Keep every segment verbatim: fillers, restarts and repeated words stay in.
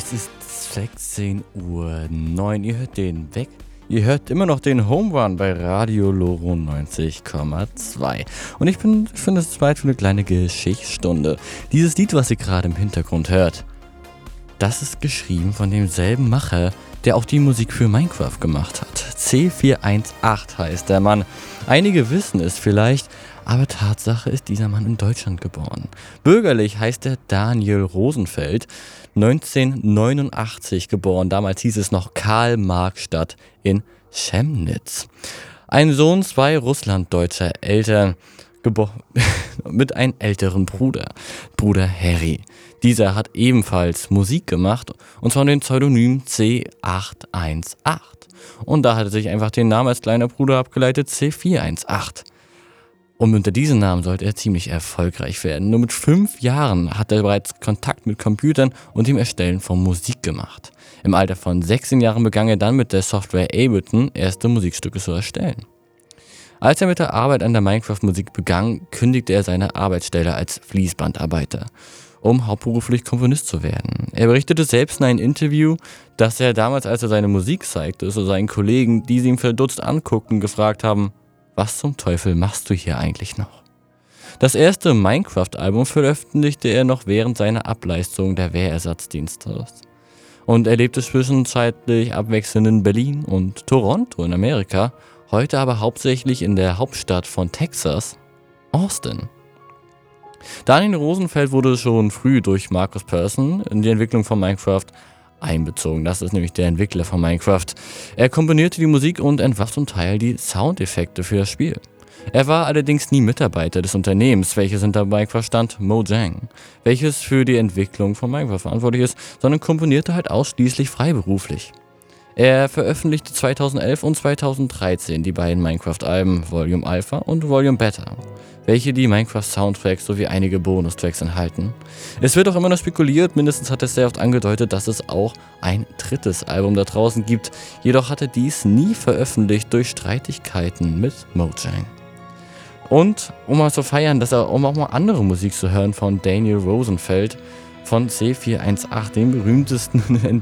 Es ist sechzehn Uhr neun. Ihr hört den weg. Ihr hört immer noch den Home Run bei Radio Loro neunzig Komma zwei. Und ich bin, ich finde es Zeit für eine kleine Geschichtsstunde. Dieses Lied, was ihr gerade im Hintergrund hört, das ist geschrieben von demselben Macher, der auch die Musik für Minecraft gemacht hat. C vier eins acht heißt der Mann. Einige wissen es vielleicht, aber Tatsache ist dieser Mann in Deutschland geboren. Bürgerlich heißt er Daniel Rosenfeld, neunzehnhundertneunundachtzig geboren. Damals hieß es noch Karl-Marx-Stadt in Chemnitz. Ein Sohn, zwei russlanddeutscher Eltern, geboren mit einem älteren Bruder, Bruder Harry. Dieser hat ebenfalls Musik gemacht, und zwar unter dem Pseudonym C acht eins acht. Und da hat er sich einfach den Namen als kleiner Bruder abgeleitet, C vier eins acht. Und unter diesem Namen sollte er ziemlich erfolgreich werden. Nur mit fünf Jahren hat er bereits Kontakt mit Computern und dem Erstellen von Musik gemacht. Im Alter von sechzehn Jahren begann er dann mit der Software Ableton erste Musikstücke zu erstellen. Als er mit der Arbeit an der Minecraft-Musik begann, kündigte er seine Arbeitsstelle als Fließbandarbeiter, um hauptberuflich Komponist zu werden. Er berichtete selbst in einem Interview, dass er damals, als er seine Musik zeigte, so seinen Kollegen, die sie ihm verdutzt anguckten, gefragt haben: Was zum Teufel machst du hier eigentlich noch? Das erste Minecraft-Album veröffentlichte er noch während seiner Ableistung der Wehrersatzdienstes. Und er lebte zwischenzeitlich abwechselnd in Berlin und Toronto in Amerika, heute aber hauptsächlich in der Hauptstadt von Texas, Austin. Daniel Rosenfeld wurde schon früh durch Markus Persson in die Entwicklung von Minecraft einbezogen. Das ist nämlich der Entwickler von Minecraft. Er komponierte die Musik und entwarf zum Teil die Soundeffekte für das Spiel. Er war allerdings nie Mitarbeiter des Unternehmens, welches hinter Minecraft stand, Mojang, welches für die Entwicklung von Minecraft verantwortlich ist, sondern komponierte halt ausschließlich freiberuflich. Er veröffentlichte zweitausendelf und zweitausenddreizehn die beiden Minecraft-Alben Volume Alpha und Volume Beta, welche die Minecraft-Soundtracks sowie einige Bonustracks enthalten. Es wird auch immer noch spekuliert, mindestens hat es sehr oft angedeutet, dass es auch ein drittes Album da draußen gibt, jedoch hatte dies nie veröffentlicht durch Streitigkeiten mit Mojang. Und um mal zu feiern, dass er, um auch mal andere Musik zu hören von Daniel Rosenfeld von C vier eins acht, dem berühmtesten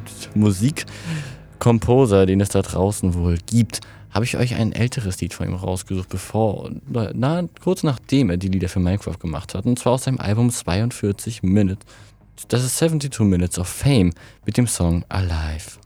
Musikkomposer, den es da draußen wohl gibt, habe ich euch ein älteres Lied von ihm rausgesucht, bevor, na, kurz nachdem er die Lieder für Minecraft gemacht hat, und zwar aus seinem Album zweiundvierzig Minutes. Das ist zweiundsiebzig Minutes of Fame mit dem Song Alive.